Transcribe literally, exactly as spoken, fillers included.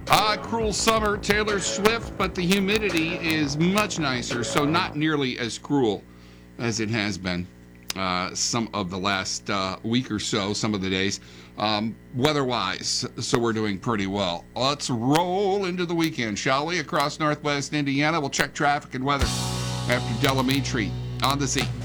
Ah, cruel summer, Taylor Swift, but the humidity is much nicer, so not nearly as cruel as it has been uh, some of the last uh, week or so, some of the days, um, weather-wise. So we're doing pretty well. Let's roll into the weekend, shall we? Across Northwest Indiana, we'll check traffic and weather after Delamitri on the Z.